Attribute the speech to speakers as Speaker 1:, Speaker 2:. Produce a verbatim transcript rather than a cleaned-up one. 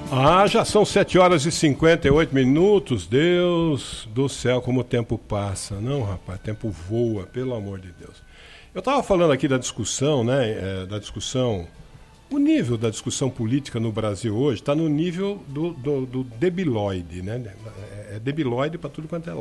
Speaker 1: Ah, já são sete horas e cinquenta e oito minutos. Deus do céu, como o tempo passa. Não, rapaz, o tempo voa, pelo amor de Deus. Eu estava falando aqui da discussão, né? É, da discussão. O nível da discussão política no Brasil hoje está no nível do, do, do debilóide, né? É debilóide para tudo quanto é lado.